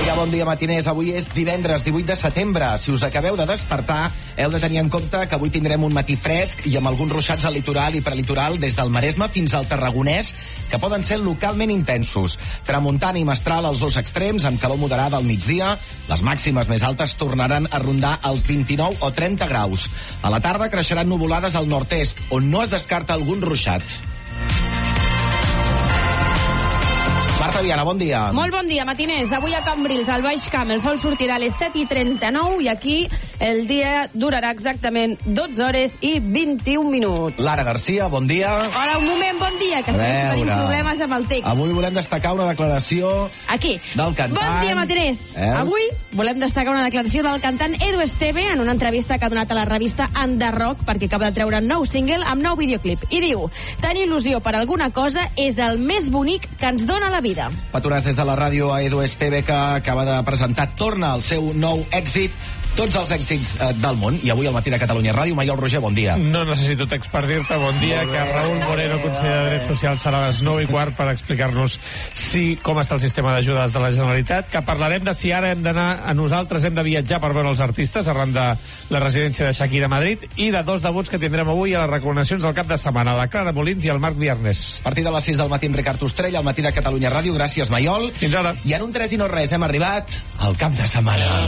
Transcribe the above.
Bon dia, matiners. Avui és divendres 18 de setembre. Si us acabeu de despertar, heu de tenir en compte que avui tindrem un matí fresc i amb alguns ruixats al litoral i prelitoral des del Maresme fins al Tarragonès, que poden ser localment intensos. Tramuntana i mestral als dos extrems, amb calor moderada al migdia. Les màximes més altes tornaran a rondar els 29 o 30 graus. A la tarda creixeran nuvolades al nord-est, on no es descarta algun ruixat. Marta Viana, bon dia. Molt bon dia, matiners. Avui a Cambrils, al Baix Camp, el sol sortirà a les 7:39 i aquí el dia durarà exactament 12 hores i 21 minuts. Lara Garcia, bon dia. Hola, un moment, bon dia, que estem tenint problemes amb el text. Avui volem destacar una declaració aquí del cantant. Bon dia, matiners. Avui volem destacar una declaració del cantant Edu Esteve en una entrevista que ha donat a la revista Under Rock perquè acaba de treure un nou single amb nou videoclip. I diu, tenir il·lusió per alguna cosa és el més bonic que ens dona la vida. Petonats des de la ràdio a Edu Esteve, que acaba de presentar Torna, el seu nou èxit, tots els èxits del món. I avui al matí de Catalunya Ràdio, Maiol Roger, bon dia. No necessito text per dir-te bon dia, que Raül Moreno, conseller de Drets Socials, serà a les 9:15 per explicar-nos com està el sistema d'ajudes de la Generalitat, que parlarem de si ara hem d'anar, nosaltres hem de viatjar per veure els artistes arran de la residència de Shakira a Madrid, i de dos debuts que tindrem avui a les recoronacions del cap de setmana, la Clara Molins i el Marc Viernes. A partir de les 6 del matí amb Ricard Ostrell, al matí de Catalunya Ràdio. Gràcies, Maiol. Fins ara. I en un 3 i no res, hem arribat al cap de setmana.